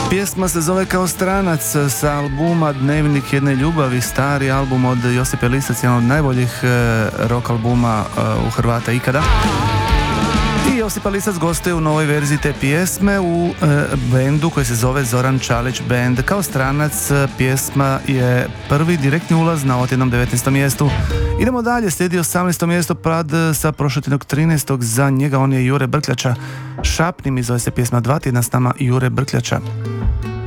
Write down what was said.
Pjesma se zove Kao stranac sa albuma Dnevnik jedne ljubavi, stari album od Josipe Lisac, jedan od najboljih rock albuma u Hrvata ikada. I Josipa Lisac gostuje u novoj verziji te pjesme u bendu koji se zove Zoran Čalić Band. Kao stranac pjesma je prvi direktni ulaz na otjednom 19. mjestu. Idemo dalje, slijedi 18. mjesto, pad sa prošlotjednog 13. za njega, on je Jure Brkljača. Šapni mi, zove se pjesma, 2 tjedna s nama Jure Brkljača.